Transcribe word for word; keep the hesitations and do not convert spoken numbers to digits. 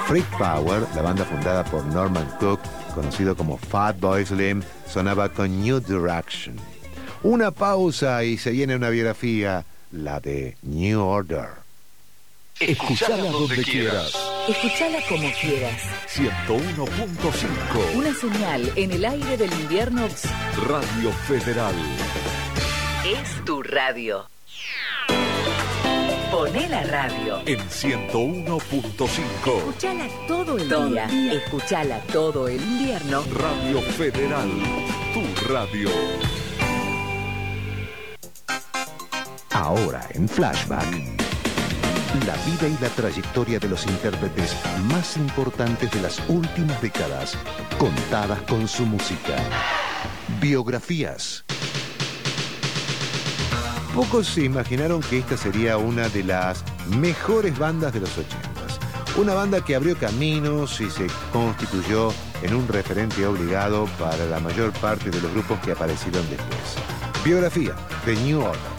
Freak Power, la banda fundada por Norman Cook, conocido como Fatboy Slim, sonaba con New Direction. Una pausa y se viene una biografía, la de New Order. Escuchala donde quieras. Escuchala como quieras. ciento uno punto cinco. Una señal en el aire del invierno. Radio Federal. Es tu radio. Poné la radio. En ciento uno punto cinco. Escuchala todo el todo día. día. Escuchala todo el invierno. Radio Federal. Tu radio. Ahora en Flashback, la vida y la trayectoria de los intérpretes más importantes de las últimas décadas, contadas con su música. Biografías. Pocos se imaginaron que esta sería una de las mejores bandas de los ochentas. Una banda que abrió caminos y se constituyó en un referente obligado para la mayor parte de los grupos que aparecieron después. Biografía de New Order.